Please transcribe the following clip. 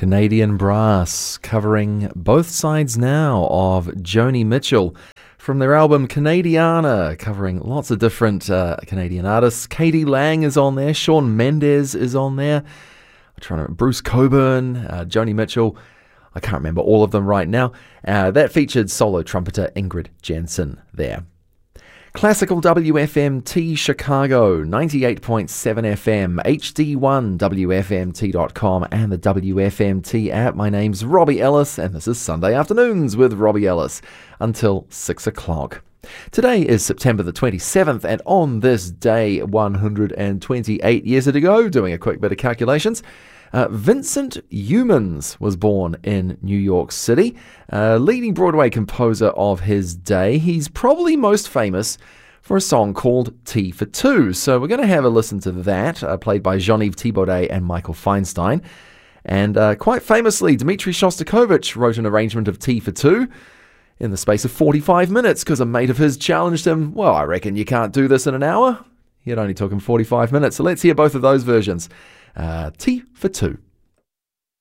Canadian Brass covering Both Sides Now of Joni Mitchell from their album Canadiana, covering lots of different Canadian artists. Katie Lang is on there, Shawn Mendes is on there, Bruce Cockburn, Joni Mitchell. I can't remember all of them right now. That featured solo trumpeter Ingrid Jensen there. Classical WFMT Chicago, 98.7 FM, HD1 WFMT.com and the WFMT app. My name's Robbie Ellis and this is Sunday Afternoons with Robbie Ellis until 6 o'clock. Today is September the 27th, and on this day 128 years ago, doing a quick bit of calculations, Vincent Youmans was born in New York City, leading Broadway composer of his day. He's probably most famous for a song called Tea for Two. So we're going to have a listen to that, played by Jean-Yves Thibaudet and Michael Feinstein. And quite famously, Dmitri Shostakovich wrote an arrangement of Tea for Two in the space of 45 minutes because a mate of his challenged him, well, I reckon you can't do this in an hour. It only took him 45 minutes. So let's hear both of those versions. Tea for Two.